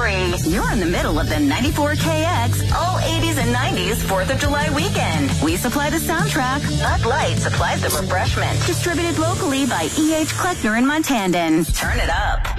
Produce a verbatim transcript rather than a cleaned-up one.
free. You're in the middle of the ninety-four K X all eighties and nineties fourth of July weekend. We supply the soundtrack. Bud Light supplies the refreshment. Distributed locally by E H. Kleckner in Montandon. Turn it up.